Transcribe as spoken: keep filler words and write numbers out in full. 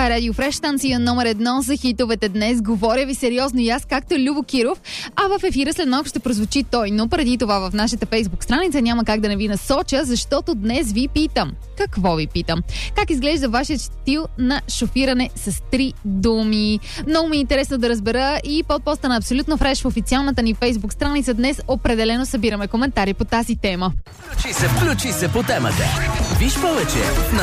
е Радио Фреш, станция номер едно за хитовете днес. Говоря ви сериозно и аз, както е Любо Киров. А в ефира след малко ще прозвучи той. Но преди това в нашата фейсбук страница няма как да не ви насоча, защото днес ви питам. Какво ви питам? Как изглежда вашият стил на шофиране с три думи? Много ми е интересно да разбера и под поста на Абсолютно Фреш в официалната ни фейсбук страница днес определено събираме коментари по тази тема. Включи се, включи се по темата. Виж повече